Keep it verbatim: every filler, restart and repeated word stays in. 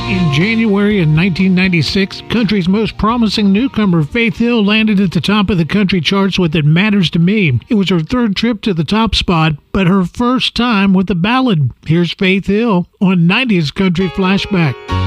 In January of nineteen ninety-six, country's most promising newcomer, Faith Hill, landed at the top of the country charts with It Matters to Me. It was her third trip to the top spot, but her first time with a ballad. Here's Faith Hill on nineties Country Flashback.